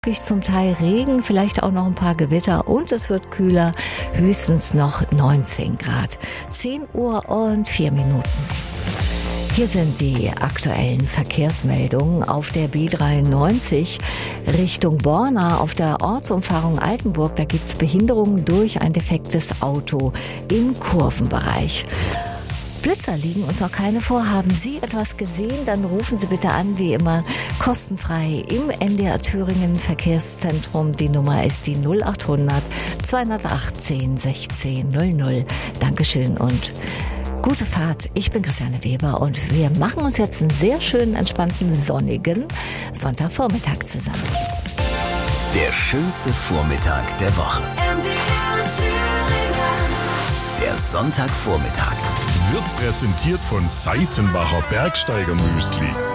Zum Teil Regen, vielleicht auch noch ein paar Gewitter und es wird kühler, höchstens noch 19 Grad. 10 Uhr und 4 Minuten. Hier sind die aktuellen Verkehrsmeldungen auf der B93 Richtung Borna auf der Ortsumfahrung Altenburg. Da gibt es Behinderungen durch ein defektes Auto im Kurvenbereich. Blitzer liegen uns noch keine vor. Haben Sie etwas gesehen, dann rufen Sie bitte an, wie immer, kostenfrei im NDR Thüringen Verkehrszentrum. Die Nummer ist die 0800 218 16 00. Dankeschön und gute Fahrt. Ich bin Christiane Weber und wir machen uns jetzt einen sehr schönen, entspannten, sonnigen Sonntagvormittag zusammen. Der schönste Vormittag der Woche. Der Sonntagvormittag wird präsentiert von Seitenbacher Bergsteiger Müsli.